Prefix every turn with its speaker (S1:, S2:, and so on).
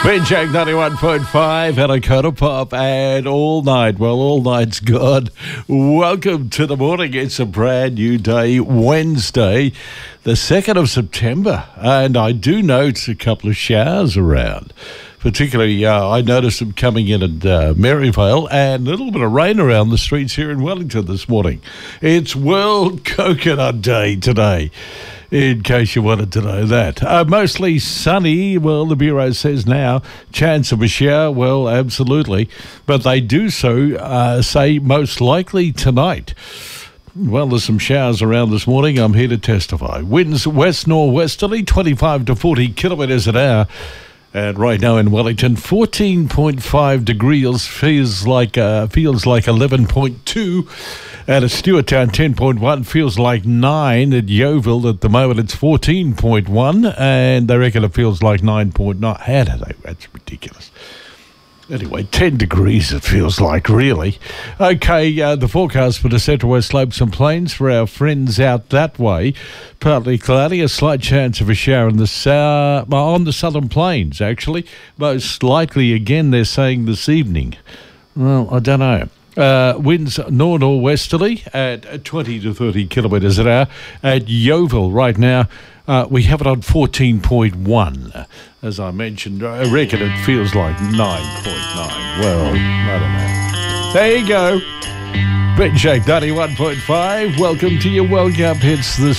S1: Jack 91.5 and a Kona Pop and all night. Well, all night's gone. Welcome to the morning. It's a brand new day, Wednesday, the 2nd of September. And I do note a couple of showers around. Particularly, I noticed them coming in at Maryvale and a little bit of rain around the streets here in Wellington this morning. It's World Coconut Day today, in case you wanted to know that. Mostly sunny, well, the Bureau says now. Chance of a shower, well, absolutely. But they do so say most likely tonight. Well, there's some showers around this morning. I'm here to testify. Winds west-northwesterly, 25 to 40 kilometres an hour. And right now in Wellington, 14.5 degrees feels like 11.2. And at Stewarttown, 10.1 feels like 9. At Yeovil, at the moment, it's 14.1, and they reckon it feels like 9.9. How do they? That's ridiculous. Anyway, 10 degrees it feels like, really. Okay, the forecast for the Central West Slopes and Plains for our friends out that way. Partly cloudy, a slight chance of a shower in the on the Southern Plains, actually. Most likely, again, they're saying this evening. Well, I don't know. Winds north-northwesterly at 20 to 30 kilometres an hour. At Yeovil right now, we have it on 14.1. As I mentioned, I reckon it feels like 9.9. Well, I don't know. There you go. Ben Jack 91.5. Welcome to your World Cup hits this